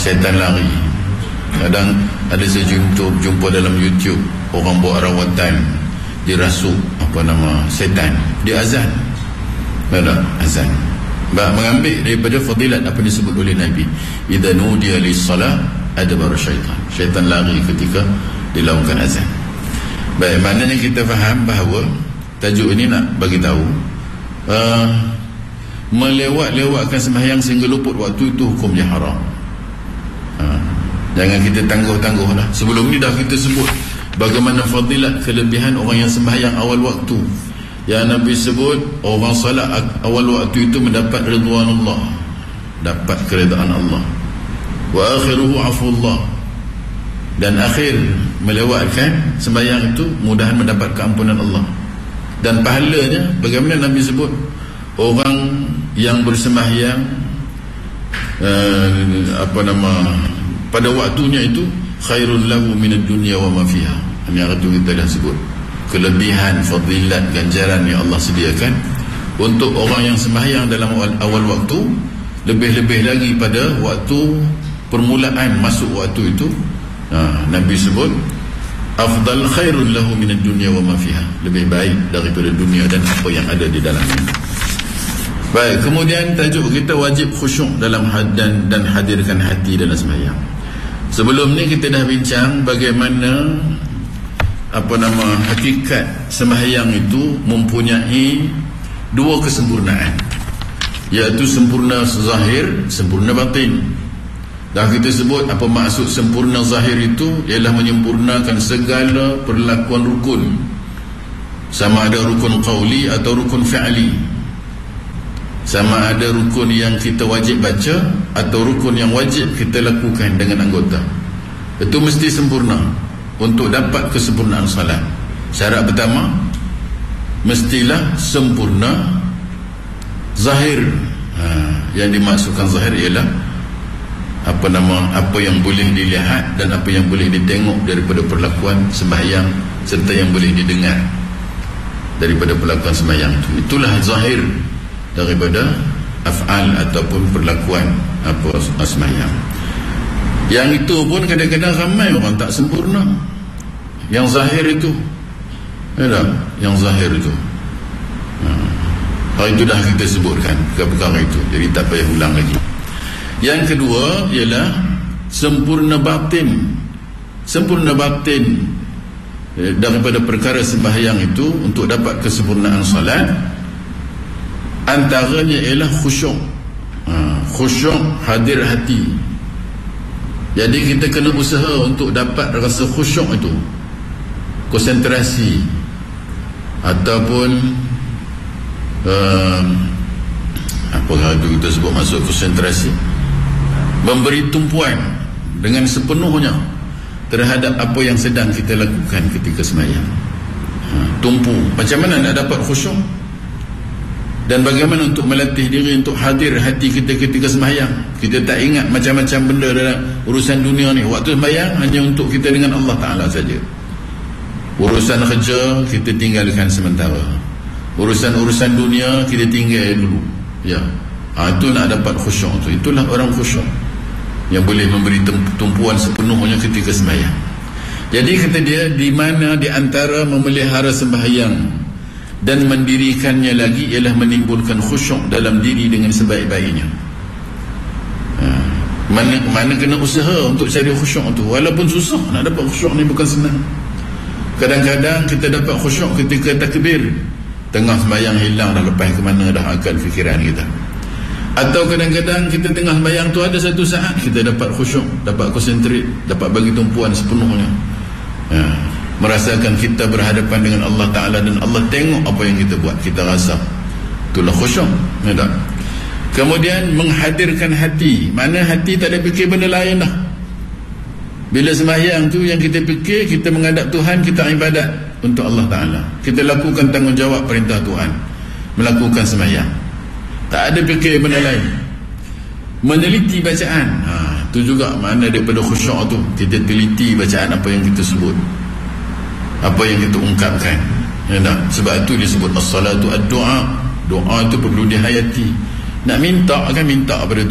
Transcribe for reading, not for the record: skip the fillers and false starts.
syaitan lari. Kadang ada saya jumpa dalam YouTube orang buat rawatan dirasuk syaitan, dia azan. Azan mengambil daripada fadilat apa disebut oleh Nabi, idza nudiya lis-salah adbara syaitan. Syaitan lari ketika dilakukan azan. Baik, maknanya kita faham bahawa tajuk ini nak bagi tahu melewat-lewatkan sembahyang sehingga luput waktu itu hukumnya haram. Jangan kita tangguh-tangguh lah. Sebelum ni dah kita sebut bagaimana fadilat kelebihan orang yang sembahyang awal waktu. Yang Nabi sebut orang salat awal waktu itu mendapat ridwanullah, dapat keredaan Allah. Wa akhiruhu afullah, dan akhir melewatkan sembahyang itu mudahan mendapat keampunan Allah. Dan pahalanya bagaimana Nabi sebut, orang yang bersembahyang pada waktunya itu khairul lahu minad dunya wa ma fiha. Yang itu kita dah sebut kelebihan, fadilat, ganjaran yang Allah sediakan untuk orang yang sembahyang dalam awal waktu, lebih-lebih lagi pada waktu permulaan masuk waktu itu. Nabi sebut afdal khairul lahu minad dunya wa ma fiha, lebih baik daripada dunia dan apa yang ada di dalamnya. Baik, kemudian tajuk kita wajib khusyuk dalam dan hadirkan hati dalam sembahyang. Sebelum ni kita dah bincang bagaimana hakikat sembahyang itu mempunyai dua kesempurnaan, iaitu sempurna zahir, sempurna batin. Dah kita sebut apa maksud sempurna zahir itu, ialah menyempurnakan segala perlakuan rukun, sama ada rukun qauli atau rukun fi'li, sama ada rukun yang kita wajib baca atau rukun yang wajib kita lakukan dengan anggota. Itu mesti sempurna untuk dapat kesempurnaan salat. Syarat pertama, mestilah sempurna zahir. Yang dimaksudkan zahir ialah apa yang boleh dilihat dan apa yang boleh ditengok daripada perlakuan sembahyang, serta yang boleh didengar daripada perlakuan sembahyang itu. Itulah zahir daripada af'al ataupun perlakuan sembahyang. Yang itu pun kadang-kadang ramai orang tak sempurna yang zahir itu. Yang zahir itu. Itu dah kita sebutkan perkara itu, jadi tak payah ulang lagi. Yang kedua ialah sempurna batin. Sempurna batin daripada perkara sembahyang itu untuk dapat kesempurnaan salat, antaranya ialah khusyuk. Khusyuk, hadir hati. Jadi kita kena usaha untuk dapat rasa khusyuk itu, konsentrasi, ataupun apa itu kita sebut masuk konsentrasi, memberi tumpuan dengan sepenuhnya terhadap apa yang sedang kita lakukan ketika sembahyang. Tumpu. Macam mana nak dapat khusyuk? Dan bagaimana untuk melatih diri untuk hadir hati kita ketika sembahyang? Kita tak ingat macam-macam benda dalam urusan dunia ni. Waktu sembahyang hanya untuk kita dengan Allah Ta'ala saja. Urusan kerja kita tinggalkan sementara, urusan-urusan dunia kita tinggal dulu. Itu nak dapat khusyuk tu. Itulah orang khusyuk yang boleh memberi tumpuan sepenuhnya ketika sembahyang. Jadi kata dia, di mana di antara memelihara sembahyang dan mendirikannya lagi ialah menimbulkan khusyuk dalam diri dengan sebaik-baiknya. Mana kena usaha untuk cari khusyuk tu. Walaupun susah nak dapat khusyuk ni, bukan senang. Kadang-kadang kita dapat khusyuk ketika takbir, tengah sembahyang hilang dah, lepas ke mana dah akal fikiran kita. Atau kadang-kadang kita tengah sembahyang tu ada satu saat kita dapat khusyuk, dapat konsentrate, dapat bagi tumpuan sepenuhnya. Merasakan kita berhadapan dengan Allah Ta'ala dan Allah tengok apa yang kita buat, kita rasa. Itulah khusyuk. Kemudian menghadirkan hati. Mana hati tak ada fikir benda lain dah. Bila sembahyang tu yang kita fikir, kita menghadap Tuhan, kita ibadat untuk Allah Ta'ala, kita lakukan tanggungjawab perintah Tuhan, melakukan sembahyang, tak ada fikir benda lain. Meneliti bacaan, itu juga makna daripada khusyuk tu. Kita teliti bacaan apa yang kita sebut, apa yang kita ungkapkan. Sebab itu disebut as-salatu ad-du'a. Doa itu perlu dihayati. Nak minta akan minta pada